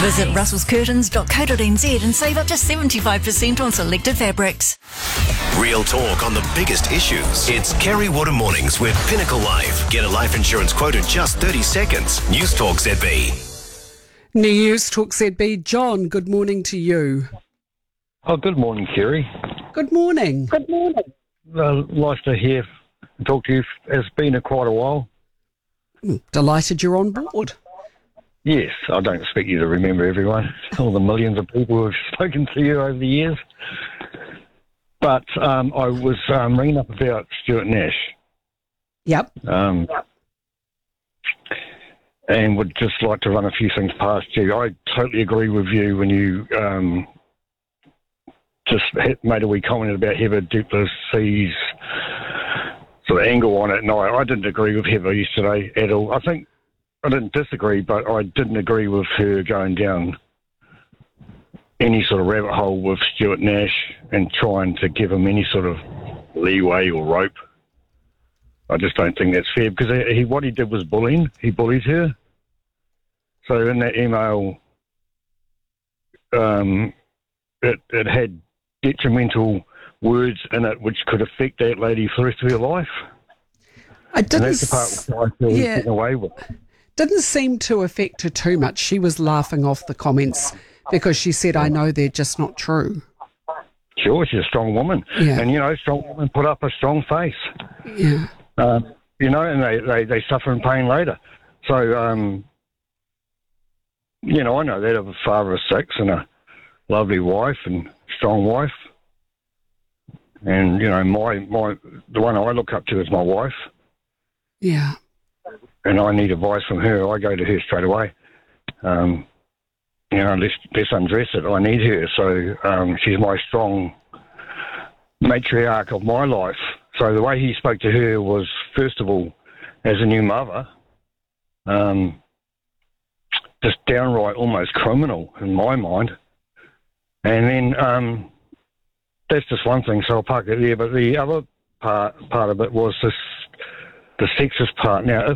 Visit russellscurtains.co.nz and save up to 75% on selected fabrics. Real talk on the biggest issues. It's Kerry Water Mornings with Pinnacle Life. Get a life insurance quote in just 30 seconds. News Talk ZB. News Talk ZB. John, good morning to you. Oh, good morning, Kerry. Good morning. Good morning. Nice to hear and talk to you. It's been quite a while. Delighted you're on board. Yes, I don't expect you to remember everyone, all the millions of people who have spoken to you over the years. But I was ringing up about Stuart Nash. Yep. And would just like to run a few things past you. I totally agree with you when you just made a wee comment about Heather Duplessis' sort of angle on it. No, I didn't agree with Heather yesterday at all. I think I didn't disagree, but I didn't agree with her going down any sort of rabbit hole with Stuart Nash and trying to give him any sort of leeway or rope. I just don't think that's fair because what he did was bullying. He bullied her. So in that email, it had detrimental words in it which could affect that lady for the rest of her life. And that's the part which I feel he's getting away with. Didn't seem to affect her too much. She was laughing off the comments because she said, I know they're just not true. Sure, she's a strong woman. Yeah. And, strong women put up a strong face. Yeah. And they suffer in pain later. So, I know that of a father of six and a lovely wife and strong wife. And, the one I look up to is my wife. Yeah. And I need advice from her. I go to her straight away. Let's undress it. I need her. So she's my strong matriarch of my life. So the way he spoke to her was, first of all, as a new mother, just downright almost criminal in my mind. And then that's just one thing, so I'll park it there. But the other part of it was the sexist part. Now,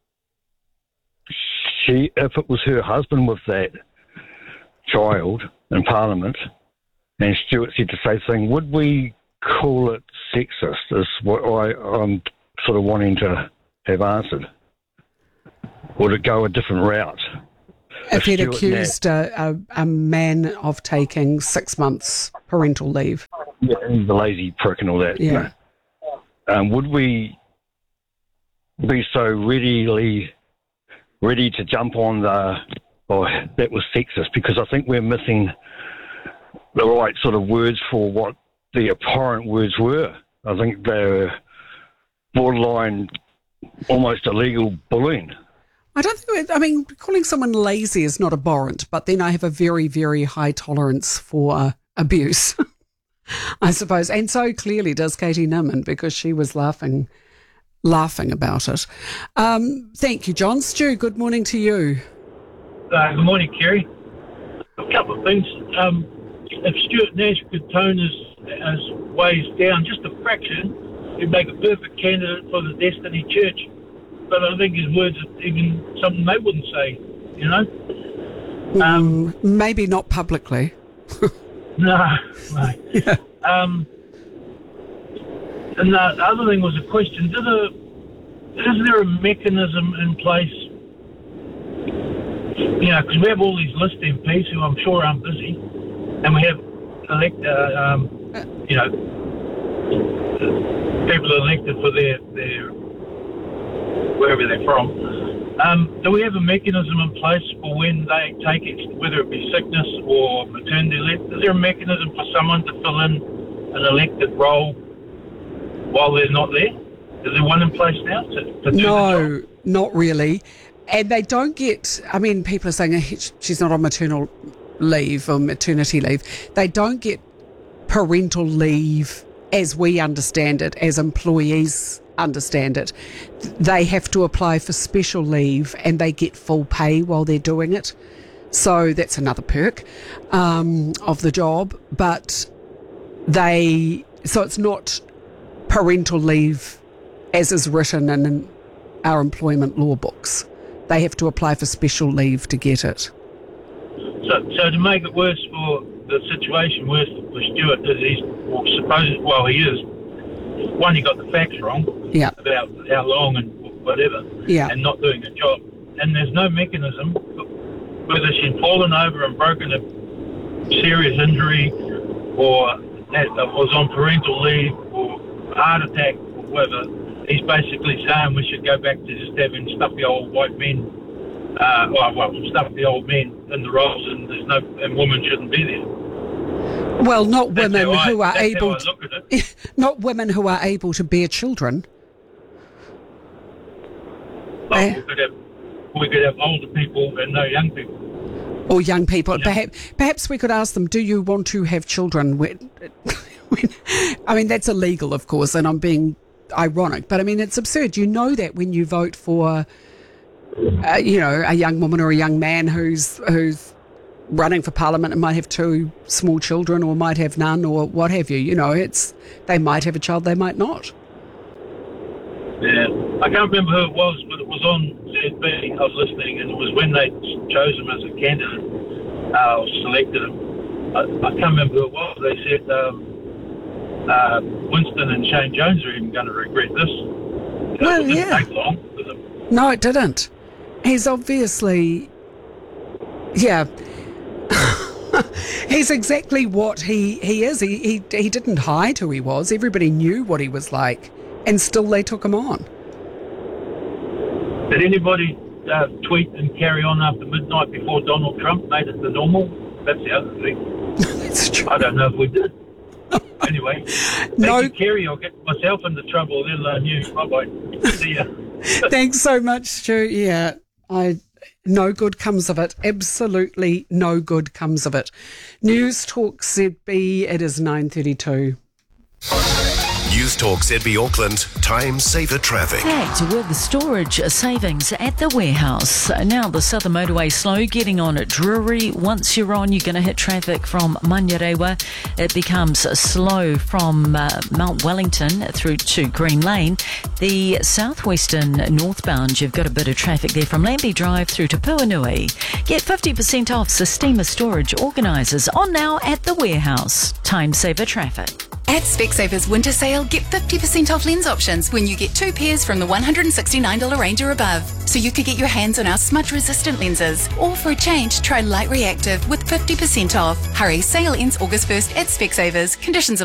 if it was her husband with that child in Parliament and Stuart said the same thing, would we call it sexist is what I'm sort of wanting to have answered. Would it go a different route? If he'd accused a man of taking 6 months parental leave. Yeah, and the lazy prick and all that. Yeah. Would we be so ready to jump on that was sexist? Because I think we're missing the right sort of words for what the abhorrent words were. I think they're borderline, almost illegal bullying. Calling someone lazy is not abhorrent, but then I have a very, very high tolerance for abuse, I suppose. And so clearly does Katie Newman because she was laughing about it. Thank you, John. Stu, good morning to you. Good morning, Kerry. A couple of things. If Stuart Nash could tone his ways down just a fraction, he'd make a perfect candidate for the Destiny Church. But I think his words are even something they wouldn't say, Maybe not publicly. No. Yeah. And the other thing was a question. Is there a mechanism in place, because we have all these list MPs who I'm sure aren't busy, and we have people elected for their wherever they're from. Do we have a mechanism in place for when they take it, whether it be sickness or maternity leave? Is there a mechanism for someone to fill in an elected role while they're not there? Is there one in place now to do the job? Not really. And they don't get, people are saying she's not on maternal leave or maternity leave. They don't get parental leave as we understand it, as employees understand it. They have to apply for special leave and they get full pay while they're doing it. So that's another perk of the job. But so it's not parental leave as is written in our employment law books. They have to apply for special leave to get it. So to make it worse for the situation worse for Stuart, is he is. One, he got the facts wrong about how long and whatever, and not doing a job. And there's no mechanism, whether she'd fallen over and broken a serious injury, or was on parental leave, or heart attack, or whatever. He's basically saying we should go back to just having stuffy old white men, stuffy old men in the roles, and women shouldn't be there. Well, not women who are able to look at it. Not women who are able to bear children. Well, we could have older people and no young people. Or young people. Yeah. Perhaps we could ask them, do you want to have children? I mean, that's illegal, of course, and I'm being ironic, but I mean, it's absurd. You know that when you vote for, a young woman or a young man who's running for Parliament and might have 2 small children or might have none or what have you. They might have a child, they might not. Yeah, I can't remember who it was, but it was on ZB. I was listening, and it was when they chose him as a candidate, or selected him. I can't remember who it was. They said Winston and Shane Jones are even going to regret this. It didn't take long for them. No, it didn't. He's obviously, he's exactly what he is. He didn't hide who he was. Everybody knew what he was like. And still they took him on. Did anybody tweet and carry on after midnight before Donald Trump made it the normal? That's the other thing. That's true. I don't know if we did. Anyway, thank you, Kerry. I'll get myself into trouble, let alone you. Bye-bye. See ya. Thanks so much, Stu. Yeah, no good comes of it. Absolutely no good comes of it. News Talk ZB, it is 9:32. News Talk ZB Auckland, time saver traffic. Packed with storage savings at the warehouse. Now the Southern Motorway slow getting on at Drury. Once you're on, you're going to hit traffic from Manurewa. It becomes slow from Mount Wellington through to Green Lane. The southwestern northbound, you've got a bit of traffic there from Lambie Drive through to Puanui. Get 50% off Sistema Storage Organisers on now at the warehouse. Time saver traffic. At Specsavers Winter Sale, get 50% off lens options when you get 2 pairs from the $169 range or above. So you could get your hands on our smudge-resistant lenses. Or for a change, try Light Reactive with 50% off. Hurry, sale ends August 1st at Specsavers. Conditions apply.